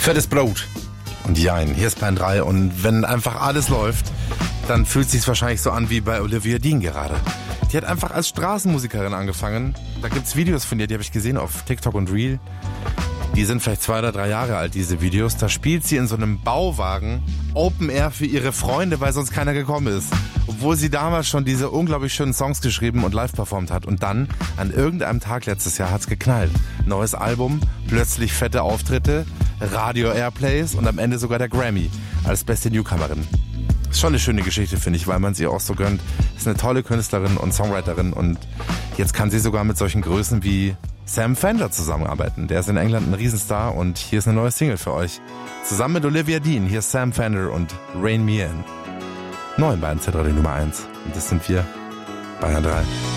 Fettes Brot. Und Jein, hier ist Plan 3 und wenn einfach alles läuft, dann fühlt es sich wahrscheinlich so an wie bei Olivia Dean gerade. Die hat einfach als Straßenmusikerin angefangen. Da gibt's Videos von ihr, die habe ich gesehen auf TikTok und Reel. Die sind vielleicht 2 oder 3 Jahre alt, diese Videos. Da spielt sie in so einem Bauwagen Open Air für ihre Freunde, weil sonst keiner gekommen ist. Obwohl sie damals schon diese unglaublich schönen Songs geschrieben und live performt hat. Und dann, an irgendeinem Tag letztes Jahr, hat's geknallt. Neues Album, plötzlich fette Auftritte, Radio-Airplays und am Ende sogar der Grammy als beste Newcomerin. Ist schon eine schöne Geschichte, finde ich, weil man sie auch so gönnt. Ist eine tolle Künstlerin und Songwriterin und jetzt kann sie sogar mit solchen Größen wie Sam Fender zusammenarbeiten. Der ist in England ein Riesenstar und hier ist eine neue Single für euch. Zusammen mit Olivia Dean, hier ist Sam Fender und Rain Me In. Neu in Bayern Z Radio Nummer 1. Und das sind wir, Bayern 3.